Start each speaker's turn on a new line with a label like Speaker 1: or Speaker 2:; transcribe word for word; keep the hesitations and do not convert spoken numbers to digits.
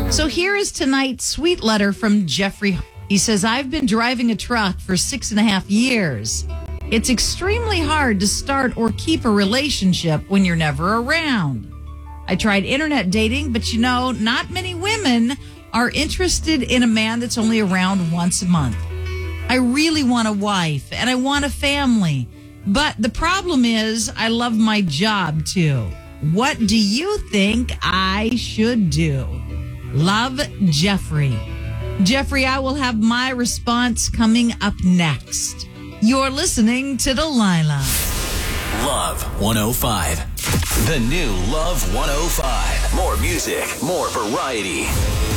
Speaker 1: So here is tonight's sweet letter from Jeffrey. He says, I've been driving a truck for six and a half years. It's extremely hard to start or keep a relationship when you're never around. I tried internet dating, but you know, not many women are interested in a man that's only around once a month. I really want a wife and I want a family, but the problem is I love my job too. What do you think I should do? Love, Jeffrey. Jeffrey, I will have my response coming up next. You're listening to Delilah.
Speaker 2: Love one oh five. The new Love one oh five. More music, more variety.